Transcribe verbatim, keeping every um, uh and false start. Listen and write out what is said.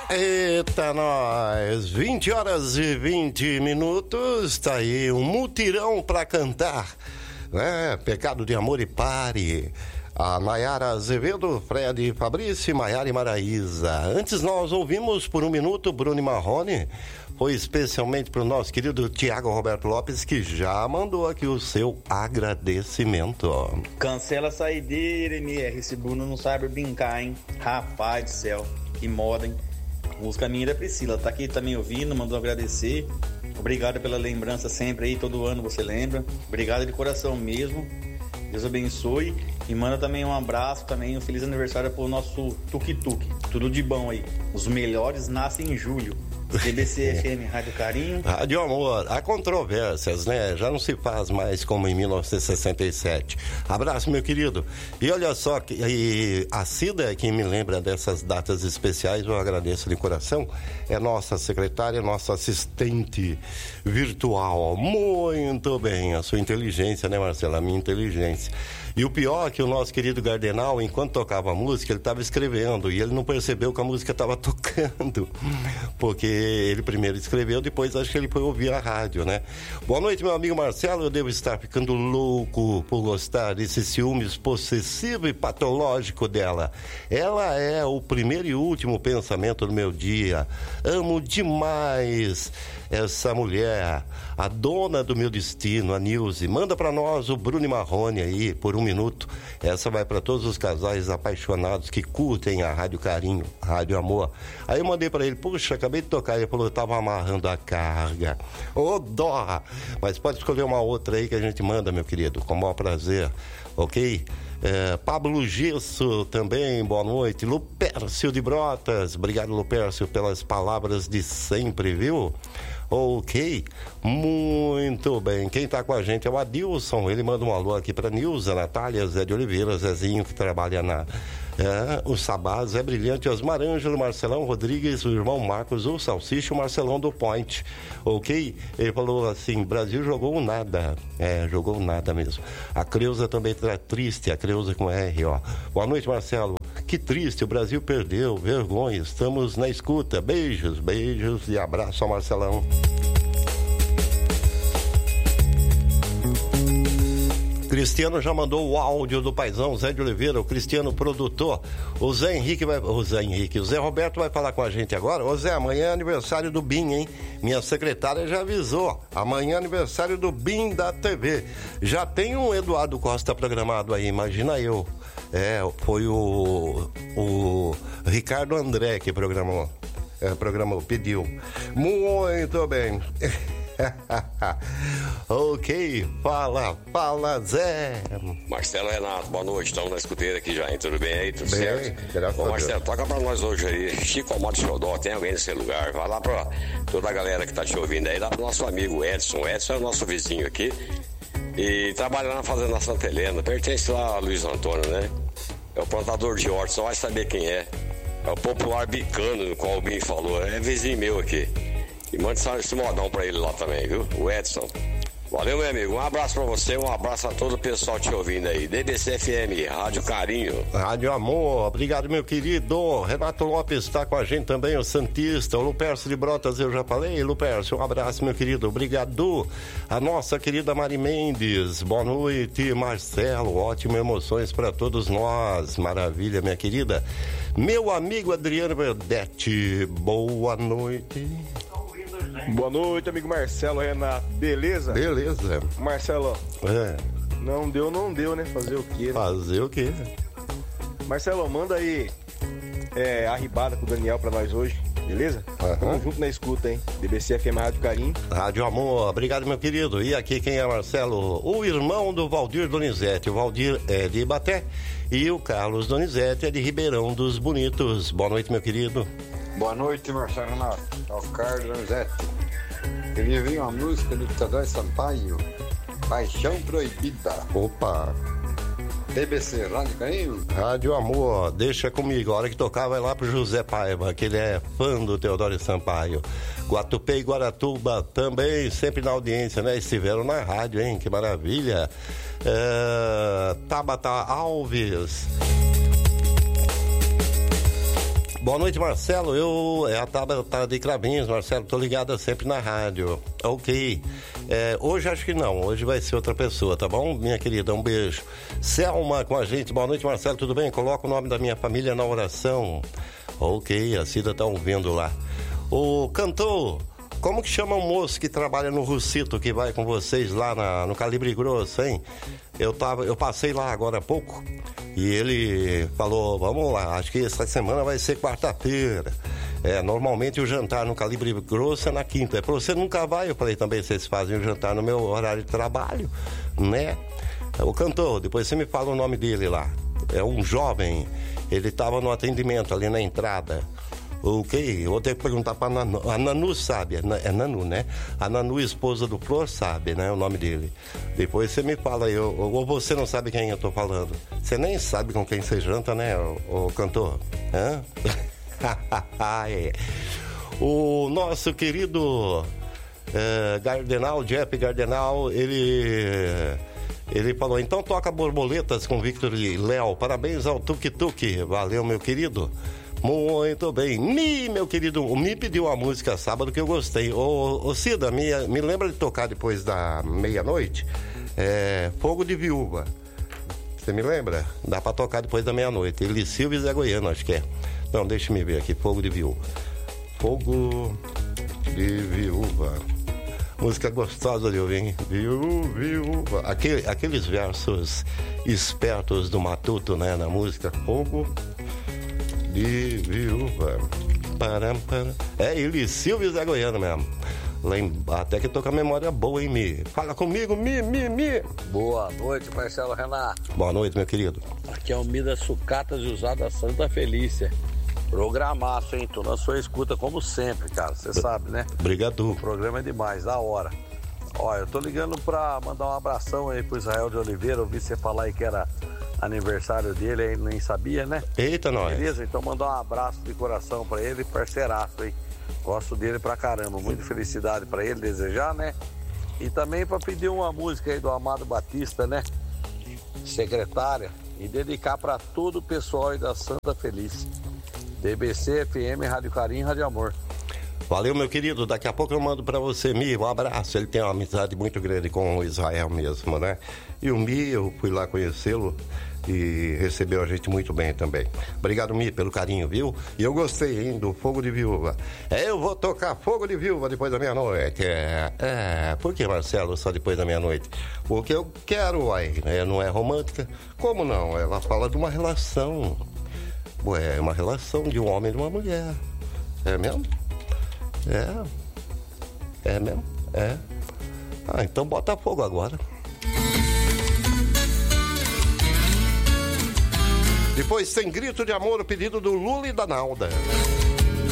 Eita, nós! vinte horas e vinte minutos, tá aí um mutirão pra cantar, né? Pecado de Amor e Pare. A Nayara Azevedo, Fred Fabrício, Maiara e Maraísa. Antes nós ouvimos por um minuto Bruno Marrone, foi especialmente pro nosso querido Tiago Roberto Lopes, que já mandou aqui o seu agradecimento. Cancela a saideira, M R, esse Bruno não sabe brincar, hein? Rapaz do céu, que moda, hein? Música minha da Priscila, tá aqui também ouvindo, mandou agradecer. Obrigado pela lembrança sempre aí, todo ano você lembra. Obrigado de coração mesmo. Deus abençoe. E manda também um abraço, também um feliz aniversário pro nosso Tuk-Tuk. Tudo de bom aí. Os melhores nascem em julho. D B C F M, Rádio Carinho. Rádio Amor, há controvérsias, né? Já não se faz mais como em mil novecentos e sessenta e sete. Abraço, meu querido. E olha só, que, e a Cida, quem me lembra dessas datas especiais, eu agradeço de coração, é nossa secretária, nossa assistente virtual. Muito bem, a sua inteligência, né, Marcela? A minha inteligência. E o pior é que o nosso querido Gardenal, enquanto tocava a música, ele estava escrevendo e ele não percebeu que a música estava tocando, porque ele primeiro escreveu, depois acho que ele foi ouvir a rádio, né? Boa noite, meu amigo Marcelo, eu devo estar ficando louco por gostar desse ciúmes possessivo e patológico dela. Ela é o primeiro e último pensamento do meu dia. Amo demais essa mulher, a dona do meu destino, a Nilce. Manda pra nós o Bruno Marrone aí, por um minuto. Essa vai pra todos os casais apaixonados que curtem a Rádio Carinho, Rádio Amor. Aí eu mandei pra ele, puxa, acabei de tocar. Ele falou, eu tava amarrando a carga. Ô, dó! Mas pode escolher uma outra aí que a gente manda, meu querido, com o maior prazer, ok? É, Pablo Gesso também, boa noite. Lupércio de Brotas, obrigado, Lupércio, pelas palavras de sempre, viu? Ok, muito bem. Quem tá com a gente é o Adilson. Ele manda um alô aqui pra Nilza, Natália, Zé de Oliveira, Zezinho, que trabalha na é, o Sabá, Zé Brilhante, Osmar Ângelo, Marcelão Rodrigues, o irmão Marcos, o Salsicha, o Marcelão do Point. Ok? Ele falou assim: Brasil jogou nada. É, jogou nada mesmo. A Creuza também tá triste, a Creuza com R, ó. Boa noite, Marcelo. Que triste, o Brasil perdeu, vergonha, estamos na escuta. Beijos, beijos e abraço ao Marcelão. Cristiano já mandou o áudio do paizão, Zé de Oliveira, o Cristiano produtor. O Zé Henrique vai. O Zé Henrique, o Zé Roberto vai falar com a gente agora. Ô Zé, amanhã é aniversário do B I M, hein? Minha secretária já avisou. Amanhã é aniversário do B I M da T V. Já tem um Eduardo Costa programado aí, imagina eu. É, foi o, o Ricardo André que programou, é, programou, pediu. Muito bem. Ok, fala, fala, Zé. Marcelo Renato, boa noite, estamos na escuteira aqui já, hein? Tudo bem aí, tudo bem, certo? Graças Ô Marcelo, toca pra nós hoje aí, Chico Amado Xodó, tem alguém nesse lugar? Vai lá pra toda a galera que tá te ouvindo aí, dá pro nosso amigo Edson. O Edson é o nosso vizinho aqui e trabalha lá na Fazenda Santa Helena, pertence lá a Luiz Antônio, né? É o plantador de horta, só vai saber quem é. É o popular bicano, no qual o Bim falou, é vizinho meu aqui. E mande esse modão pra ele lá também, viu? O Edson. Valeu, meu amigo. Um abraço pra você, um abraço a todo o pessoal te ouvindo aí. D B C F M, Rádio Carinho. Rádio Amor, obrigado, meu querido. Renato Lopes está com a gente também, o Santista. O Lupércio de Brotas, eu já falei. Lupércio, um abraço, meu querido. Obrigado. A nossa querida Mari Mendes. Boa noite, Marcelo. Ótimas emoções pra todos nós. Maravilha, minha querida. Meu amigo Adriano Verdete. Boa noite. Boa noite, amigo Marcelo Renato. Beleza? Beleza. Marcelo, é. não deu, não deu, né? Fazer o quê? Né? Fazer o quê? Marcelo, manda aí é, a ribada com o Daniel pra nós hoje, beleza? Uhum. Tamo junto na escuta, hein? D B C F M, Rádio Carinho. Rádio Amor, obrigado, meu querido. E aqui quem é, Marcelo? O irmão do Valdir Donizete. O Valdir é de Ibaté e o Carlos Donizete é de Ribeirão dos Bonitos. Boa noite, meu querido. Boa noite, Marcelo Renato. É o Carlos Donizete. Queria vir uma música do Tadeu Sampaio, Paixão Proibida. Opa! D B C, Rádio Carinho. Rádio Amor, deixa comigo. A hora que tocar vai lá pro José Paiva, que ele é fã do Teodoro Sampaio. Guatupê e Guaratuba também, sempre na audiência, né? Estiveram na rádio, hein? Que maravilha. É... Tabata Alves. Boa noite, Marcelo. Eu, é a Tabata de Cravinhos, Marcelo, tô ligado sempre na rádio. Ok. É, hoje acho que não, hoje vai ser outra pessoa, tá bom, minha querida? Um beijo. Selma com a gente. Boa noite, Marcelo, tudo bem? Coloca o nome da minha família na oração. Ok, a Cida tá ouvindo lá. O cantor, como que chama o moço que trabalha no Russito, que vai com vocês lá na, no Calibre Grosso, hein? Eu, tava, eu passei lá agora há pouco e ele falou, vamos lá, acho que essa semana vai ser quarta-feira. É, normalmente o jantar no Calibre Grosso é na quinta. É pra você nunca vai, eu falei também, vocês fazem o jantar no meu horário de trabalho, né? O cantor, depois você me fala o nome dele lá. É um jovem, ele tava no atendimento ali na entrada. Ok, eu vou ter que perguntar pra Nanu. A Nanu sabe, é Nanu, né? A Nanu, esposa do Flor, sabe, né? O nome dele. Depois você me fala aí, ou você não sabe quem eu tô falando. Você nem sabe com quem você janta, né, o, o cantor? Hã? É. O nosso querido é, Gardenal, Jeff Gardenal, ele... Ele falou, então toca Borboletas com Victor e Léo. Parabéns ao Tuk Tuk. Valeu, meu querido. Muito bem. Mi, meu querido, o Mi pediu uma música sábado que eu gostei. Ô, ô Cida, me, me lembra de tocar depois da meia-noite? É, Fogo de Viúva. Você me lembra? Dá pra tocar depois da meia-noite. Ele Silva e Zé Goiano, acho que é. Não, deixa eu ver aqui. Fogo de Viúva. Fogo de Viúva. Música gostosa de ouvir, hein? Viu, viúva. Aquele, aqueles versos espertos do Matuto, né? Na música. Fogo de Viúva. Param, param. É, ele Silvio Zé Goiano mesmo. Lem... Até que tô com a memória boa, hein, Mi? Fala comigo, Mi, Mi, Mi. Boa noite, Marcelo Renato. Boa noite, meu querido. Aqui é o Mi das Sucatas de Usada Santa Felícia. Programaço, hein? Tô na sua escuta como sempre, cara. Você sabe, né? Obrigado. O programa é demais, da hora. Ó, eu tô ligando pra mandar um abração aí pro Israel de Oliveira. Ouvi você falar aí que era aniversário dele, aí nem sabia, né? Eita, nós. Beleza? Então mandar um abraço de coração pra ele, parceiraço, hein? Gosto dele pra caramba. Muita felicidade pra ele, desejar, né? E também pra pedir uma música aí do Amado Batista, né? Secretária. E dedicar pra todo o pessoal aí da Santa Felícia. D B C, F M, Rádio Carinho, Rádio Amor. Valeu, meu querido. Daqui a pouco eu mando pra você, Mi, um abraço. Ele tem uma amizade muito grande com o Israel mesmo, né? E o Mi, eu fui lá conhecê-lo e recebeu a gente muito bem também. Obrigado, Mi, pelo carinho, viu? E eu gostei, hein, do Fogo de Viúva. É, eu vou tocar Fogo de Viúva depois da meia-noite. É, é, por que, Marcelo, só depois da meia-noite? Porque eu quero, uai, né? Não é romântica? Como não? Ela fala de uma relação. Ué, é uma relação de um homem e de uma mulher. É mesmo? É. É mesmo? É. Ah, então bota fogo agora. Depois tem Grito de Amor, o pedido do Lula e da Nalda.